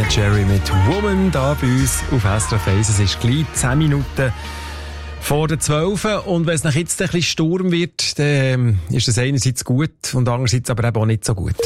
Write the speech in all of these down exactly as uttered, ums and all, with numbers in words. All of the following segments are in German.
Jerry mit Woman da bei uns auf S R F eins. Es ist gleich zehn Minuten vor der zwölf. Und wenn es nach jetzt ein bisschen Sturm wird, dann ist das einerseits gut und andererseits aber eben auch nicht so gut.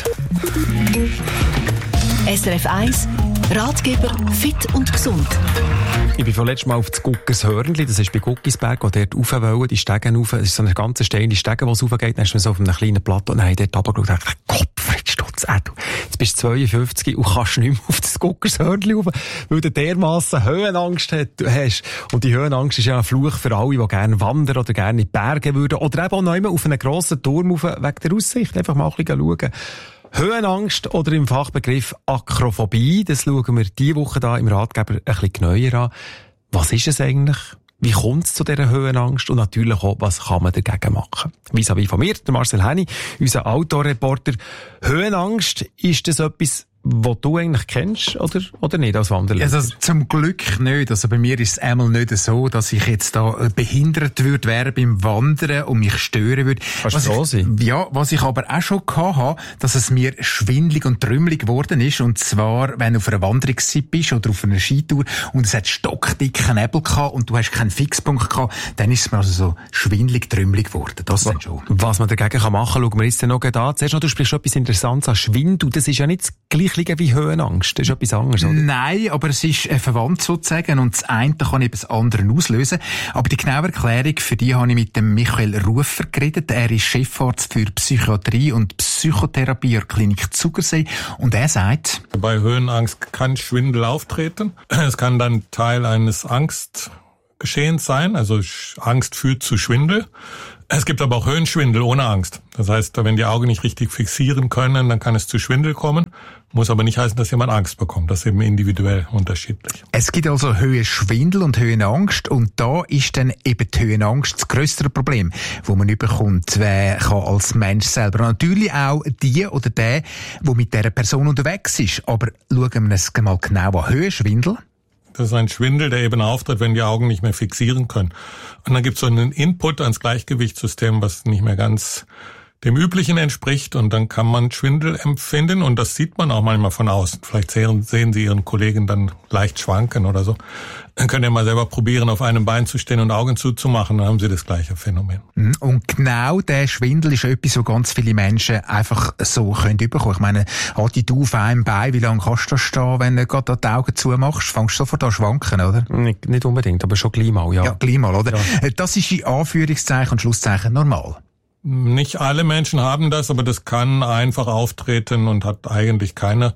S R F eins, Ratgeber fit und gesund. Ich bin vorletzt mal auf das Guckershörnli, das ist bei Guckisberg, wo dort rauf wollen, die Stegen rauf. Es ist so eine ganz steile Stege, wo es raufgeht. Dann ist man so auf einem kleinen Plateau. Nein, dort runtergeschaut und dachte, Gottfried Stutz, äh, du, jetzt bist du zweiundfünfzig und kannst nicht mehr auf das Guckershörnli rauf, weil du dermassen Höhenangst hast. Und die Höhenangst ist ja ein Fluch für alle, die gerne wandern oder gerne in die Berge würden. Oder eben auch noch immer auf einen grossen Turm rauf, wegen der Aussicht. Einfach mal ein bisschen schauen. Höhenangst oder im Fachbegriff Akrophobie, das schauen wir diese Woche da im Ratgeber ein bisschen genauer an. Was ist es eigentlich? Wie kommt es zu dieser Höhenangst? Und natürlich auch, was kann man dagegen machen? Vis-à-vis von mir, der Marcel Henny, unser Outdoor-Reporter. Höhenangst, ist das etwas, was du eigentlich kennst, oder, oder nicht als Wanderleiter? Also zum Glück nicht. Also bei mir ist es einmal nicht so, dass ich jetzt da behindert würde wäre beim Wandern und mich stören würde. Kannst du so sein? Ja, was ich aber auch schon gehabt habe, dass es mir schwindelig und trümmelig geworden ist. Und zwar, wenn du auf einer Wanderungszeit bist oder auf einer Skitour und es hat stockdicken Nebel gehabt und du hast keinen Fixpunkt gehabt, dann ist es mir also so schwindelig, trümmelig geworden. Das ist schon. Was man dagegen kann machen, schauen wir jetzt noch an. Zuerst noch, du sprichst etwas Interessantes an Schwindel. Das ist ja nicht das Gleiche wie Höhenangst. Das ist etwas anderes, oder? Nein, aber es ist äh, verwandt sozusagen und das eine kann eben das andere auslösen. Aber die genaue Erklärung, für die habe ich mit dem Michael Rufer geredet. Er ist Chefarzt für Psychiatrie und Psychotherapie der Klinik Zugersee und er sagt: Bei Höhenangst kann Schwindel auftreten. Es kann dann Teil eines Angstgeschehens sein, also Angst führt zu Schwindel. Es gibt aber auch Höhenschwindel ohne Angst. Das heißt, wenn die Augen nicht richtig fixieren können, dann kann es zu Schwindel kommen. Muss aber nicht heißen, dass jemand Angst bekommt. Das ist eben individuell unterschiedlich. Es gibt also Höhenschwindel und Höhenangst und da ist dann eben die Höhenangst das grössere Problem, das man bekommt, wer kann als Mensch selber. Und natürlich auch die oder der, der mit dieser Person unterwegs ist. Aber schauen wir uns mal genau an. Höhenschwindel. Das ist ein Schwindel, der eben auftritt, wenn die Augen nicht mehr fixieren können. Und dann gibt es so einen Input ans Gleichgewichtssystem, was nicht mehr ganz dem Üblichen entspricht. Und dann kann man Schwindel empfinden. Und das sieht man auch manchmal von außen. Vielleicht sehen, sehen Sie Ihren Kollegen dann leicht schwanken oder so. Dann könnt ihr mal selber probieren, auf einem Bein zu stehen und Augen zuzumachen. Dann haben Sie das gleiche Phänomen. Und genau der Schwindel ist etwas, was ganz viele Menschen einfach so können bekommen. Ich meine, halt du auf einem Bein, wie lange kannst du da stehen, wenn du gerade die Augen zumachst? Fängst du sofort an schwanken, oder? Nicht, nicht unbedingt, aber schon gleich mal, ja. Ja, gleich mal, oder? Ja. Das ist in Anführungszeichen und Schlusszeichen normal. Nicht alle Menschen haben das, aber das kann einfach auftreten und hat eigentlich keine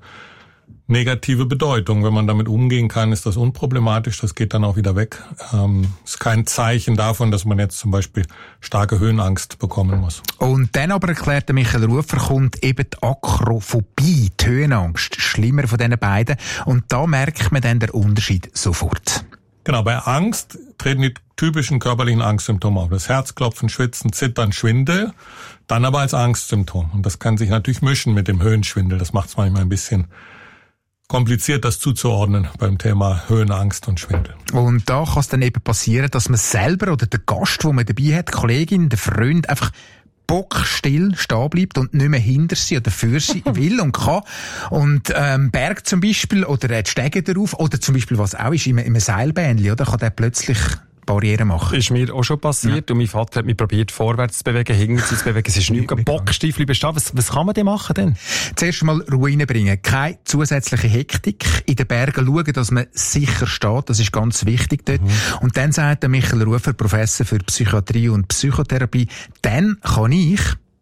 negative Bedeutung. Wenn man damit umgehen kann, ist das unproblematisch. Das geht dann auch wieder weg. Ähm, ist kein Zeichen davon, dass man jetzt zum Beispiel starke Höhenangst bekommen muss. Und dann aber erklärt der Michael Rufer, kommt eben die Akrophobie, die Höhenangst, schlimmer von diesen beiden. Und da merkt man dann den Unterschied sofort. Genau, bei Angst treten die typischen körperlichen Angstsymptome auf. Das Herzklopfen, Schwitzen, Zittern, Schwindel, dann aber als Angstsymptom. Und das kann sich natürlich mischen mit dem Höhenschwindel. Das macht es manchmal ein bisschen kompliziert, das zuzuordnen beim Thema Höhenangst und Schwindel. Und da kann es dann eben passieren, dass man selber oder der Gast, den man dabei hat, die Kollegin, der Freund, einfach bockstill stehen bleibt und nicht mehr hinter sie oder für sie will und kann. Und ähm, Berg zum Beispiel oder die Stege darauf oder zum Beispiel, was auch ist, in einem Seilbähnchen, oder, kann der plötzlich Barrieren machen. Ist mir auch schon passiert. Ja. Und mein Vater hat mich probiert, vorwärts zu bewegen, hinten zu bewegen. Es ist nicht ein Bockstiefel bestehen. Was, was kann man denn machen denn? Zuerst mal Ruhe reinbringen. Keine zusätzliche Hektik. In den Bergen schauen, dass man sicher steht. Das ist ganz wichtig dort. Mhm. Und dann sagt der Michael Rufer, Professor für Psychiatrie und Psychotherapie, dann kann ich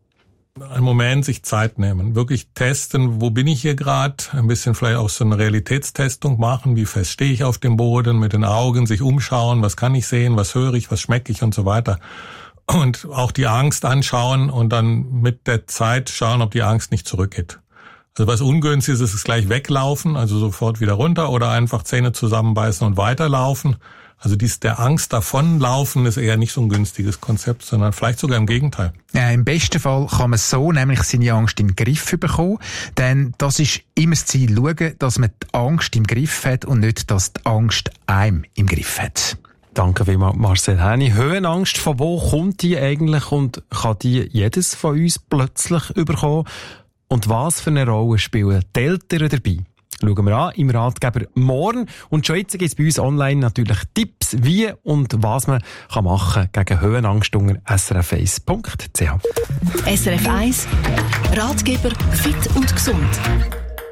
einen Moment sich Zeit nehmen, wirklich testen, wo bin ich hier gerade, ein bisschen vielleicht auch so eine Realitätstestung machen, wie fest stehe ich auf dem Boden, mit den Augen sich umschauen, was kann ich sehen, was höre ich, was schmecke ich und so weiter. Und auch die Angst anschauen und dann mit der Zeit schauen, ob die Angst nicht zurückgeht. Also was ungünstig ist, ist es gleich weglaufen, also sofort wieder runter oder einfach Zähne zusammenbeißen und weiterlaufen. Also dies der Angst davonlaufen ist eher nicht so ein günstiges Konzept, sondern vielleicht sogar im Gegenteil. Ja, im besten Fall kann man so nämlich seine Angst in den Griff bekommen, denn das ist immer das Ziel, schauen, dass man die Angst im Griff hat und nicht, dass die Angst einem im Griff hat. Danke vielmals, Marcel Henny. Höhenangst, von wo kommt die eigentlich und kann die jedes von uns plötzlich überkommen? Und was für eine Rolle spielen die Eltern dabei? schauen wir an im Ratgeber morgen. Und schon jetzt gibt es bei uns online natürlich Tipps, wie und was man kann machen gegen Höhenangst unter s r f eins punkt c h. S R F eins Ratgeber fit und gesund.